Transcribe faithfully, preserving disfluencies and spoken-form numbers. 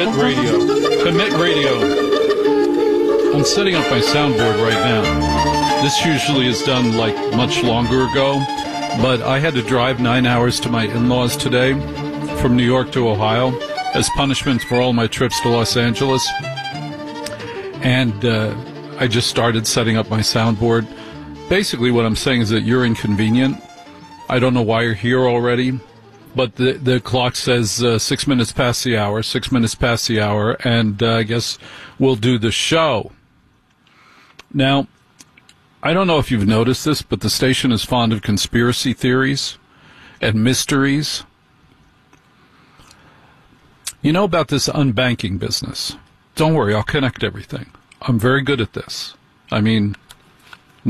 Commit Radio. Commit Radio. I'm setting up my soundboard right now. This usually is done like much longer ago, but I had to drive nine hours to my in-laws today from New York to Ohio as punishment for all my trips to Los Angeles. And uh, I just started setting up my soundboard. Basically what I'm saying is that you're inconvenient. I don't know why you're here already, but the the clock says uh, six minutes past the hour, six minutes past the hour, and uh, I guess we'll do the show. Now, I don't know if you've noticed this, but the station is fond of conspiracy theories and mysteries. You know about this unbanking business. Don't worry, I'll connect everything. I'm very good at this. I mean,